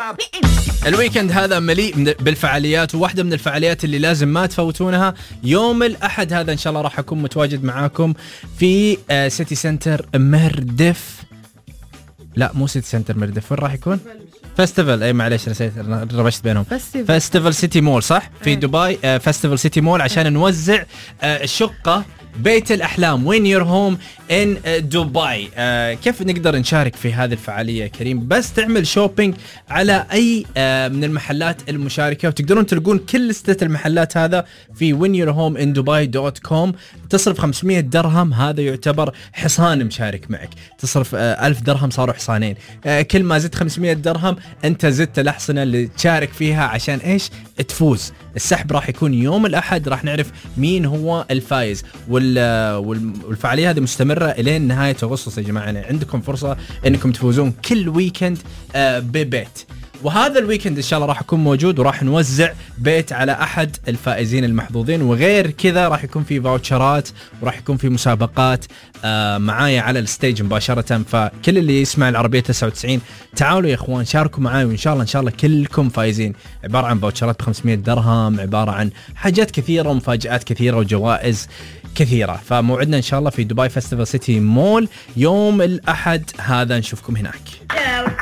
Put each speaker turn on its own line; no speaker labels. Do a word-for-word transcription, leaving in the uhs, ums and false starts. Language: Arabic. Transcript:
الويكند هذا مليء بالفعاليات، وواحدة من الفعاليات اللي لازم ما تفوتونها يوم الأحد هذا إن شاء الله راح أكون متواجد معاكم في سيتي سنتر مردف. لا مو سيتي سنتر مردف، وين راح يكون؟ فستيفال. اي معليش نسيت ربشت بينهم. فستيفال سيتي مول صح في دبي. آه فستيفال سيتي مول عشان نوزع آه شقة بيت الأحلام وين يور هوم إن دبي. آه كيف نقدر نشارك في هذه الفعالية كريم؟ بس تعمل شوبينج على أي آه من المحلات المشاركة، وتقدرون تلقون كل لستة المحلات هذا في وين يور هوم إن دبي دوت كوم. تصرف خمسمية درهم هذا يعتبر حصان مشارك معك، تصرف آه ألف درهم صاروا حصانين. آه كل ما زدت خمسمية درهم أنت زدت الأحصنة اللي تشارك فيها عشان إيش تفوز. السحب راح يكون يوم الأحد، راح نعرف مين هو الفائز، والفعالية هذه مستمرة إلى نهاية أغسطس يا جماعة. يعني عندكم فرصة أنكم تفوزون كل ويكند ببيت، وهذا الويكند إن شاء الله راح أكون موجود وراح نوزع بيت على أحد الفائزين المحظوظين. وغير كذا راح يكون في فاوتشرات وراح يكون في مسابقات معايا على الستيج مباشرة. فكل اللي يسمع العربية تسعة وتسعين تعالوا يا إخوان شاركوا معاي، وإن شاء الله إن شاء الله كلكم فايزين. عبارة عن فاوتشرات بخمسمية درهم، عبارة عن حاجات كثيرة ومفاجآت كثيرة وجوائز كثيرة. فموعدنا إن شاء الله في دبي فستيفال سيتي مول يوم الأحد هذا، نشوفكم هناك.